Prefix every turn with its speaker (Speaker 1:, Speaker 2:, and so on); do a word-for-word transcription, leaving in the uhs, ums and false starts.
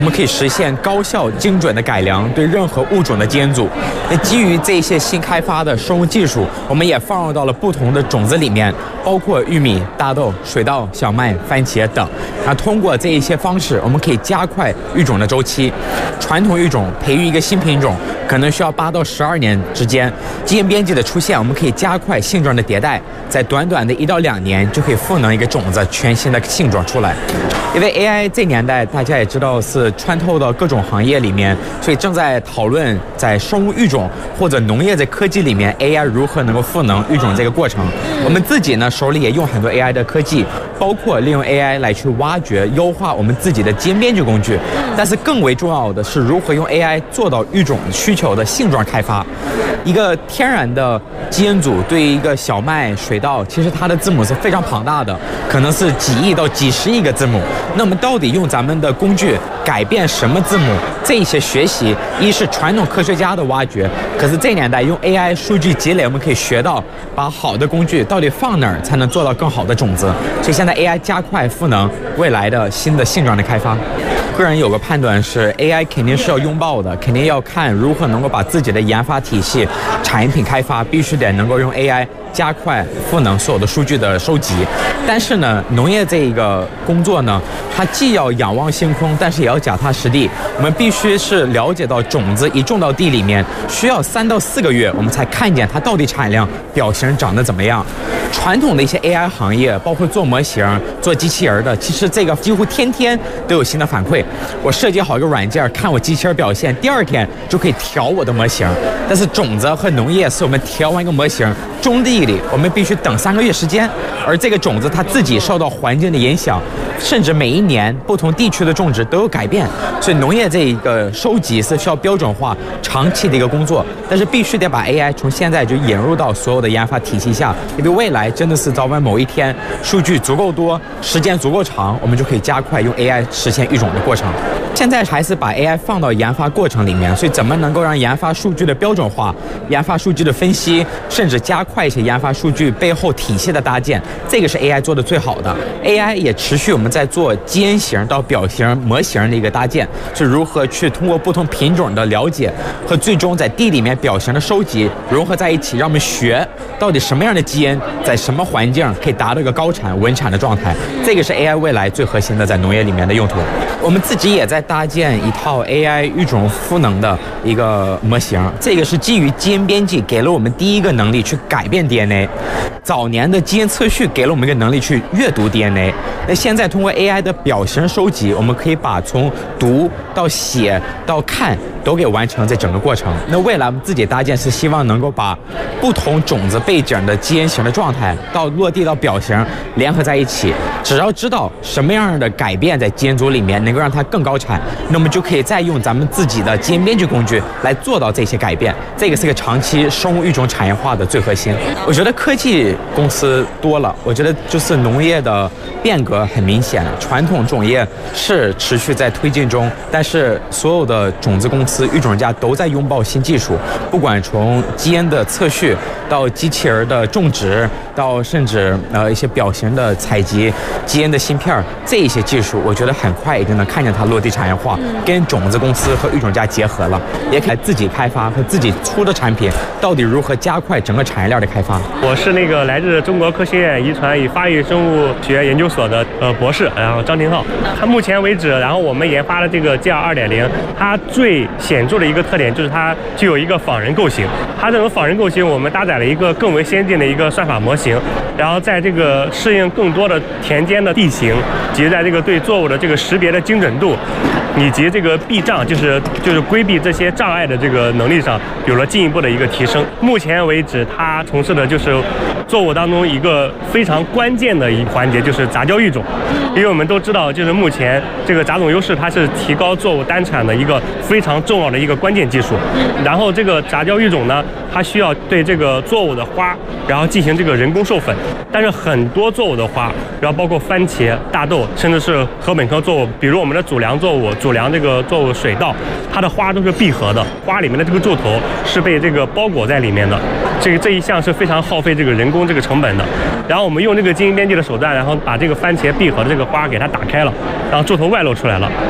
Speaker 1: 我们可以实现高效精准的改良对任何物种的基因组。那基于这些新开发的生物技术，我们也放入到了不同的种子里面，包括玉米、大豆、水稻、小麦、番茄等。那通过这一些方式，我们可以加快育种的周期。传统育种培育一个新品种可能需要八到十二年之间，基因编辑的出现，我们可以加快性状的迭代，在短短的一到两年就可以赋能一个种子全新的性状出来。因为 A I 这年代大家也知道是穿透到各种行业里面，所以正在讨论在生物育种或者农业的科技里面 A I 如何能够赋能育种这个过程。我们自己呢手里也用很多 A I 的科技，包括利用 A I 来去挖掘优化我们自己的基因编辑工具，但是更为重要的是如何用 A I 做到育种需求的性状开发。一个天然的基因组对于一个小麦、水稻，其实它的字母是非常庞大的，可能是几亿到几十亿个字母。那我们到底用咱们的工具改变什么字母？这一些学习，一是传统科学家的挖掘，可是这年代用 A I 数据积累，我们可以学到把好的工具到底放哪儿才能做到更好的种子。所以现在 A I 加快赋能未来的新的性状的开发。个人有个判断是 A I 肯定是要拥抱的，肯定要看如何能够把自己的研发体系、产品开发必须得能够用 A I 加快赋能所有的数据的收集。但是呢，农业这一个工作呢，它既要仰望星空，但是也要脚踏实地。我们必须是了解到种子一种到地里面，需要三到四个月，我们才看见它到底产量、表型长得怎么样。传统的一些 A I 行业，包括做模型、做机器人的，其实这个几乎天天都有新的反馈。我设计好一个软件，看我机器人表现，第二天就可以调我的模型。但是种子和农业是我们调完一个模型，种地里我们必须等三个月时间，而这个种子它自己受到环境的影响，甚至每一年不同地区的种植都有改变。所以农业这一个收集是需要标准化、长期的一个工作，但是必须得把 A I 从现在就引入到所有的研发体系下，因为未来真的是早晚某一天数据足够多、时间足够长，我们就可以加快用 A I 实现育种的过程。现在还是把 A I 放到研发过程里面，所以怎么能够让研发数据的标准化、研发数据的分析，甚至加快一些研发数据背后体系的搭建，这个是 A I 做的最好的。A I 也持续我们在做基因型到表型模型的一个搭建，是如何去通过不同品种的了解和最终在地里面表型的收集融合在一起，让我们学到底什么样的基因在什么环境可以达到一个高产稳产的状态。这个是 A I 未来最核心的在农业里面的用途。我们自己也在搭建一套 A I 育种赋能的一个模型，这个是基于基因编辑给了我们第一个能力去改变 D N A， 早年的基因测序给了我们一个能力去阅读 D N A， 那现在通过 A I 的表型收集，我们可以把从读到写到看都给完成这整个过程。那未来我们自己搭建是希望能够把不同种子背景的基因型的状态到落地到表型联合在一起，只要知道什么样的改变在基因组里面能够让它更高产，那么就可以再用咱们自己的基因编辑工具来做到这些改变。这个是个长期生物育种产业化的最核心。我觉得科技公司多了，我觉得就是农业的变革很明显，传统种业是持续在推进中，但是所有的种子公司、育种家都在拥抱新技术，不管从基因的测序到机器人的种植，到甚至呃一些表型的采集、基因的芯片，这一些技术，我觉得很快已经能看见它落地产业化，跟种子公司和育种家结合了，也可以自己开发和自己出的产品到底如何加快整个产业链的开发。
Speaker 2: 我是那个来自中国科学院遗传与发育生物学研究所的呃博士，然后张廷浩。他目前为止，然后我们研发的这个 G R 二点零，它最显著的一个特点就是它具有一个仿人构型。它这种仿人构型，我们搭载了一个更为先进的一个算法模型，然后在这个适应更多的田间的地形，及在这个对作物的这个识别的精准度，以及这个避障，就是就是规避这些障碍的这个能力上，有了进一步的一个提升。目前为止，它从事的就是作物当中一个非常关键的一环节，就是杂交育种。因为我们都知道，就是目前这个杂种优势，它是提高作物单产的一个非常重要的一个关键技术。然后这个杂交育种呢，它需要对这个作物的花，然后进行这个人工授粉。但是很多作物的花，然后包括番茄、大豆，甚至是禾本科作物，比如我们的主粮作物、主粮这个作物水稻，它的花都是闭合的，花里面的这个柱头是被这个包裹在里面的。这个这一项是非常耗费这个人工这个成本的。然后我们用这个基因编辑的手段，然后把这个番茄闭合的这个花给它打开了，然后柱头外露出来了。